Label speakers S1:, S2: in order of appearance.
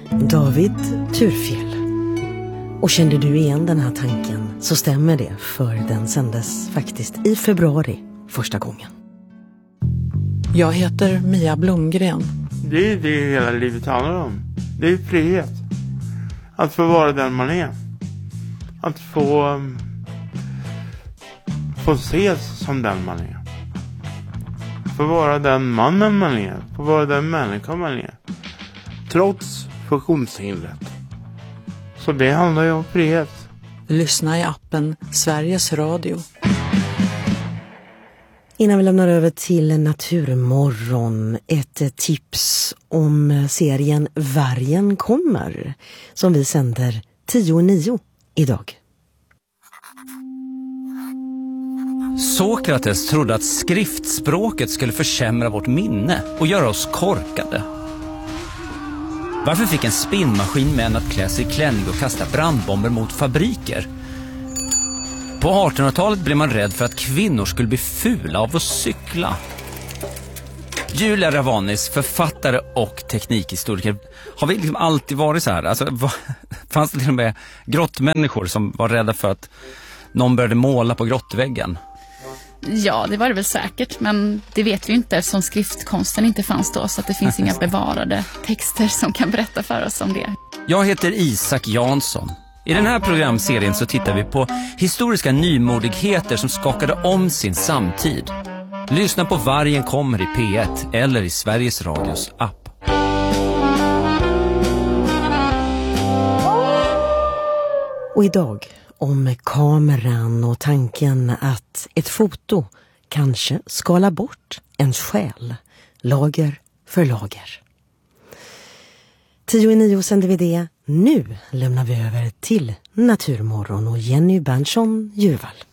S1: David Thurfjell. Och kände du igen den här tanken så stämmer det, för den sändes faktiskt i februari första gången.
S2: Jag heter Mia Blomgren.
S3: Det är det hela livet handlar om. Det är frihet. Att få vara den man är. Att få ses som den man är. Få vara den mannen man är. Få vara den människan man är. Trots funktionshindret. Så det handlar ju om frihet.
S2: Lyssna i appen Sveriges Radio.
S1: Innan vi lämnar över till Naturmorgon, ett tips om serien Vargen kommer, som vi sänder 10:09 idag.
S4: Sokrates trodde att skriftspråket skulle försämra vårt minne och göra oss korkade. Varför fick en spinnmaskin män att klä sig i klänning och kasta brandbomber mot fabriker? På 1800-talet blev man rädd för att kvinnor skulle bli fula av att cykla. Julia Ravanis, författare och teknikhistoriker. Har vi liksom alltid varit så här? Alltså, fanns det till och med grottmänniskor som var rädda för att någon började måla på grottväggen?
S5: Ja, det var det väl säkert, men det vet vi inte eftersom skriftkonsten inte fanns då, så att det finns inga bevarade texter som kan berätta för oss om det.
S4: Jag heter Isak Jansson. I den här programserien så tittar vi på historiska nymodigheter som skakade om sin samtid. Lyssna på Vargen kommer i P1 eller i Sveriges Radios app.
S1: Och idag om kameran och tanken att ett foto kanske skalar bort ens själ, lager för lager. 10:09 sänder vi det. Nu lämnar vi över till Naturmorgon och Jenny Berntsson Djurvall.